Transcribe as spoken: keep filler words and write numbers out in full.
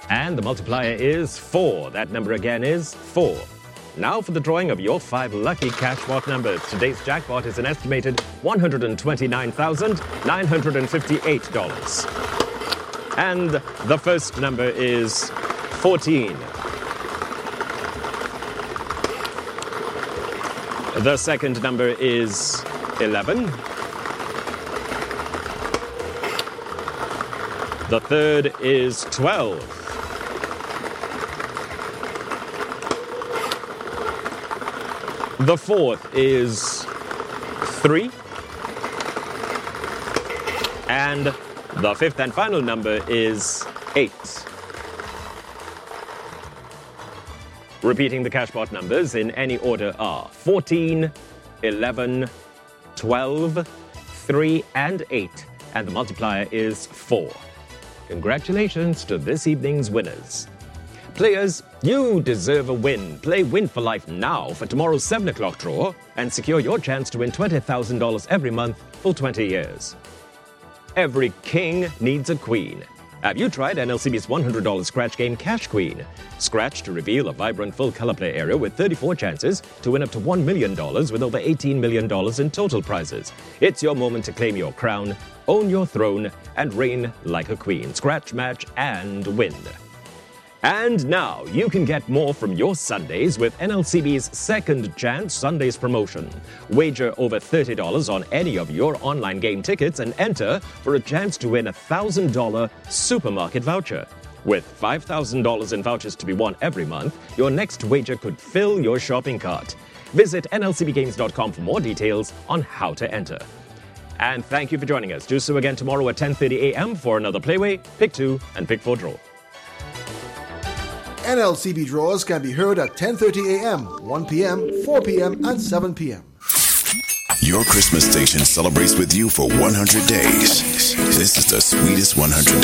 And the multiplier is four. That number again is four. Now for the drawing of your five lucky Cashpot numbers. Today's jackpot is an estimated one hundred twenty-nine thousand nine hundred fifty-eight dollars. And the first number is fourteen. The second number is eleven. The third is twelve. The fourth is three. And the fifth and final number is eight. Repeating the Cashpot numbers in any order are fourteen, eleven, twelve, three, and eight. And the multiplier is four. Congratulations to this evening's winners. Players, you deserve a win. Play Win for Life now for tomorrow's seven o'clock draw and secure your chance to win twenty thousand dollars every month for twenty years. Every king needs a queen. Have you tried N L C B's one hundred dollars scratch game Cash Queen? Scratch to reveal a vibrant full color play area with thirty-four chances to win up to one million dollars with over eighteen million dollars in total prizes. It's your moment to claim your crown, own your throne, and reign like a queen. Scratch, match, and win. And now you can get more from your Sundays with N L C B's Second Chance Sundays promotion. Wager over thirty dollars on any of your online game tickets and enter for a chance to win a one thousand dollars supermarket voucher. With five thousand dollars in vouchers to be won every month, your next wager could fill your shopping cart. Visit N L C B games dot com for more details on how to enter. And thank you for joining us. Do so again tomorrow at ten thirty a.m. for another Playway, Pick two, and Pick four draw. N L C B draws can be heard at ten thirty a.m., one p.m., four p.m., and seven p.m. Your Christmas station celebrates with you for one hundred days. This is the sweetest one hundred